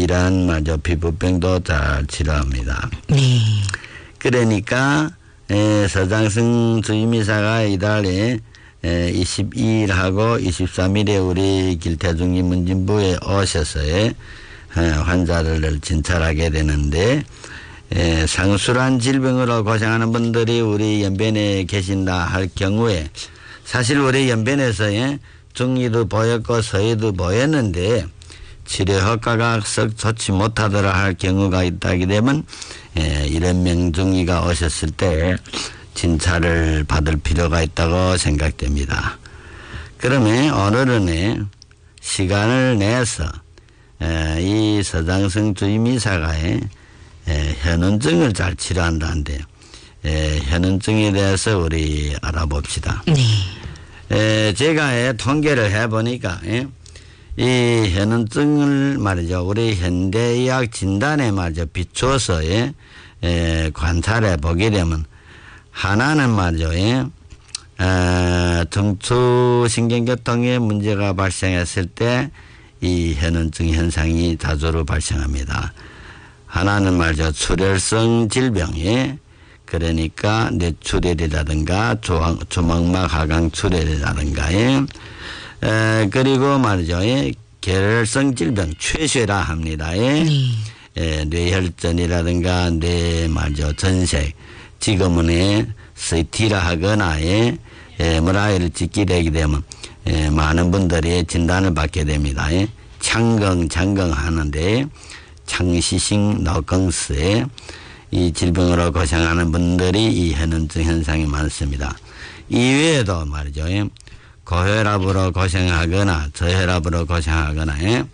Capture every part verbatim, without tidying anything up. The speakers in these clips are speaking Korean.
유일한 마저 피부병도 잘 치료합니다. 네. 그러니까 에, 서장승 주임이사가 이달에 에, 이십이 일하고 이십삼 일에 우리 길태중 인문진부에 오셔서 에, 환자를 진찰하게 되는데 에, 상술한 질병으로 고생하는 분들이 우리 연변에 계신다 할 경우에 사실 우리 연변에서 에, 중이도 보였고 서이도 보였는데 치료 효과가 썩 좋지 못하더라 할 경우가 있다게 되면 에, 이런 명중이가 오셨을 때 진찰을 받을 필요가 있다고 생각됩니다. 그러면 오늘은 시간을 내서 에, 이 서장승 주임이사가 현원증을 잘 치료한다는데 에, 현원증에 대해서 우리 알아봅시다. 네. 에, 제가 에, 통계를 해보니까 에, 이 현원증을 말이죠. 우리 현대의학 진단에 말이죠. 비추어서 에, 에, 관찰해 보게 되면 하나는 말이죠. 에, 에, 중추신경계통에 문제가 발생했을 때 이 현원증 현상이 자주로 발생합니다. 하나는 말이죠. 출혈성 질병에 그러니까 뇌출혈이라든가 주먹막 하강 출혈이라든가 에, 그리고 말이죠. 에, 결혈성 질병 최쇠라 합니다. 에, 네. 에, 뇌혈전이라든가 뇌 말이죠. 전색 지금은 씨티라 하거나 에, 엠아르아이를 찍게 되게 되면 에, 많은 분들이 진단을 받게 됩니다. 에, 창경 장경 하는데 창시식 노경스에 이 질병으로 고생하는 분들이 이 현원증 현상이 많습니다. 이외에도 말이죠. 고혈압으로 고생하거나 저혈압으로 고생하거나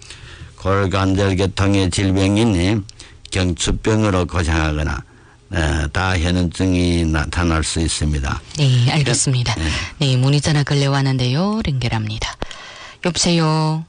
골관절계통의 질병인 경추병으로 고생하거나 다 현원증이 나타날 수 있습니다. 네, 알겠습니다. 네, 네 문의 전화 걸려왔는데요. 연결합니다. 여보세요.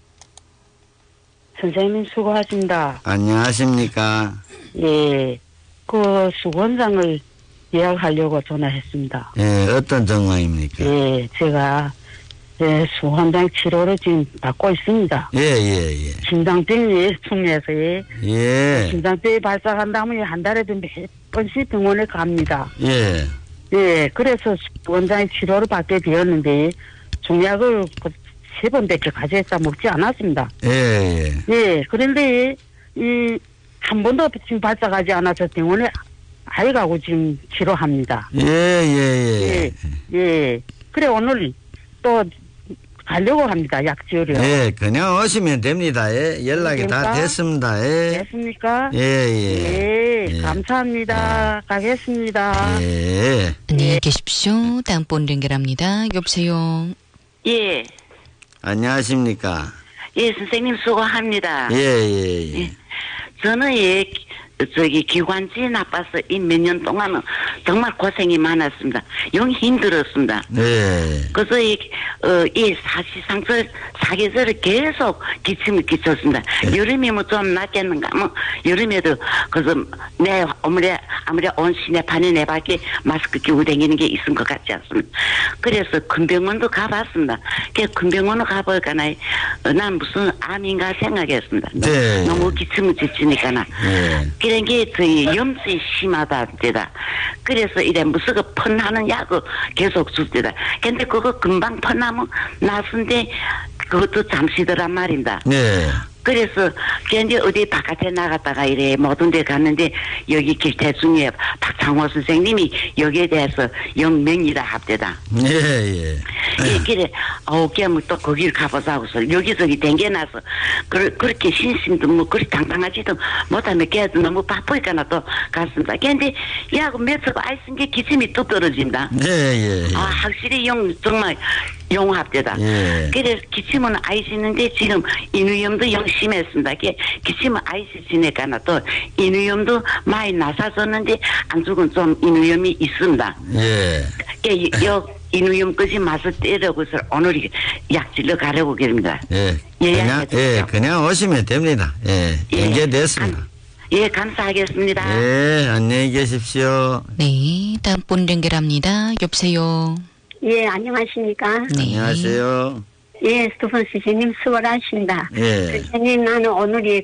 선생님 수고하십니다. 안녕하십니까. 예, 그 수건장을 예약하려고 전화했습니다. 예, 어떤 정황입니까? 예, 제가 예, 수건장 치료를 지금 받고 있습니다. 예, 예, 예. 심장병이 중에서 예, 예, 심장병이 발작한다면 한 달에도 몇 번씩 병원에 갑니다. 예, 예, 그래서 수건장 치료를 받게 되었는데 종약을 그 세 번밖에 가져다 먹지 않았습니다. 예, 예. 예, 그런데 이 한 번도 지금 발작하지 않아서 병원에 아이 가고 지금 치료합니다. 예, 예, 예. 예, 예. 그래 오늘 또 가려고 합니다. 약 지으려. 예, 그냥 오시면 됩니다. 예, 연락이 다 됩니까? 됐습니다. 예. 됐습니까? 예, 예. 예, 예. 감사합니다. 가겠습니다. 예. 안녕히 계십시오. 다음 분 연결합니다. 여보세요. 예, 안녕하십니까. 예, 선생님 수고합니다. 예, 예, 예. 예. 저는 예, 저기 기관지 나빠서 이 몇 년 동안은 정말 고생이 많았습니다. 영 힘들었습니다. 네. 그래서 이, 어, 이 사실상 저 사계절을 계속 기침을 기쳤습니다. 네. 여름이면 좀 낫겠는가 하면 여름에도 그래서 내 아무리 아무리 온 시내판에 내 밖에 마스크 끼고 다니는 게 있은 것 같지 않습니다. 그래서 큰 병원도 가봤습니다. 그 큰 병원을 가보니까 어, 난 무슨 암인가 생각했습니다. 네. 너무 기침을 지치니까나. 네. 그런 게 저희 염증이 심하다 때다. 그래서 이래 무슨 그 펀하는 약을 계속 줄 때다. 근데 그거 금방 펀하면 나선데 그것도 잠시더란 말입니다. 네. 그래서 걔 어디 바깥에 나갔다가 이래 모든 데 갔는데 여기 길태중에 박창호 선생님이 여기에 대해서 영명이라 합대다. 예, 예. 예, 그래, 아우, 걔뭐 또 거기를 가보자고서 여기저기 댕겨놔서, 그, 그렇게 신심도 뭐, 그리 당당하지도 못하면 걔도 너무 바쁘니까 나 또 갔습니다. 근데, 야구 맺혀가 아이 쓴 게 기침이 뚝 떨어집니다. 예, 예, 예. 아, 확실히 영, 정말 용합되다. 예. 그래서 기침은 아이 씻는데 지금 인후염도 영 심했습니다. 걔 기침은 아이 씻으니까 나 또 인후염도 많이 나사졌는데 안쪽은 좀 인후염이 있습니다. 예. 걔, 여, 인후염까지 맛을 때려고서 오늘 약질러 가려고 그럽니다. 예. 그냥, 예, 그냥 오시면 됩니다. 예. 예. 연계됐습니다. 감, 예, 감사하겠습니다. 예, 안녕히 계십시오. 네, 다음 분 연결합니다. 여보세요. 예, 안녕하십니까? 네. 안녕하세요. 예, 두 분 선생님 수고하십니다. 예. 선생님, 나는 오늘이